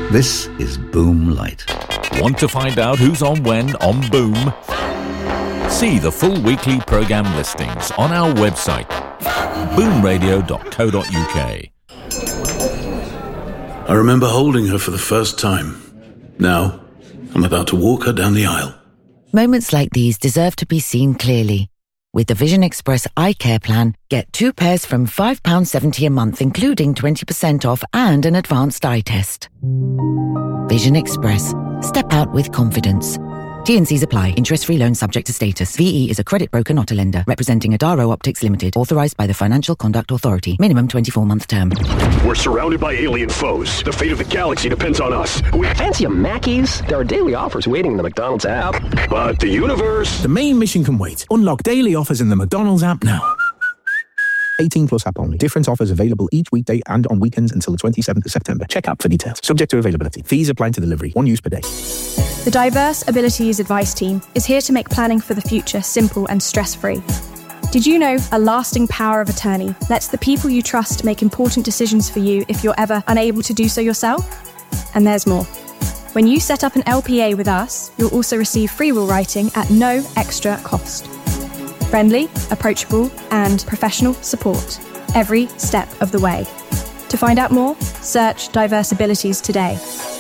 This is Boom Light. Want to find out who's on when on Boom? See the full weekly programme listings on our website, boomradio.co.uk. I remember holding her for the first time. Now, I'm about to walk her down the aisle. Moments like these deserve to be seen clearly. With the Vision Express Eye Care Plan, get 2 pairs from £5.70 a month, including 20% off and an advanced eye test. Vision Express. Step out with confidence. T&Cs apply. Interest-free loan subject to status. VE is a credit broker, not a lender. Representing Adaro Optics Limited. Authorised by the Financial Conduct Authority. Minimum 24-month term. We're surrounded by alien foes. The fate of the galaxy depends on us. Fancy a Mackey's? There are daily offers waiting in the McDonald's app. But the universe... The main mission can wait. Unlock daily offers in the McDonald's app now. 18 plus app only. Different offers available each weekday and on weekends until the 27th of September. Check app for details. Subject to availability. Fees apply to delivery. 1 use per day. The Diverse Abilities Advice Team is here to make planning for the future simple and stress-free. Did you know a lasting power of attorney lets the people you trust make important decisions for you if you're ever unable to do so yourself? And there's more. When you set up an LPA with us, you'll also receive free will writing at no extra cost. Friendly, approachable, and professional support every step of the way. To find out more, search Diverse Abilities today.